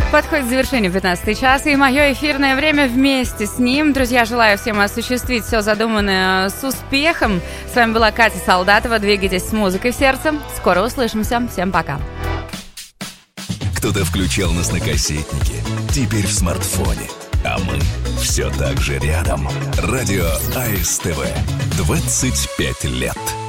Подходит к завершению 15-й час, и мое эфирное время вместе с ним. Друзья, желаю всем осуществить все задуманное с успехом. С вами была Катя Солдатова. Двигайтесь с музыкой в сердце. Скоро услышимся. Всем пока. Кто-то включал нас на кассетнике, теперь в смартфоне. А мы все так же рядом. Радио АСТВ. 25 лет.